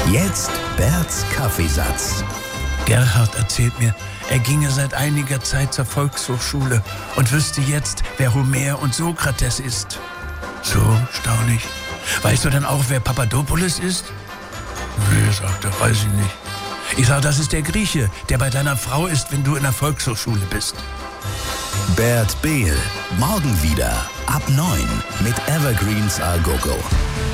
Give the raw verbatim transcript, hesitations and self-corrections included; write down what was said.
Jetzt Berts Kaffeesatz. Gerhard erzählt mir, er ginge seit einiger Zeit zur Volkshochschule und wüsste jetzt, wer Homer und Sokrates ist. So, staunlich. Weißt du dann auch, wer Papadopoulos ist? Nee, sagt er, weiß ich nicht. Ich sag, das ist der Grieche, der bei deiner Frau ist, wenn du in der Volkshochschule bist. Bert Behl, morgen wieder ab neun mit Evergreens A Go Go.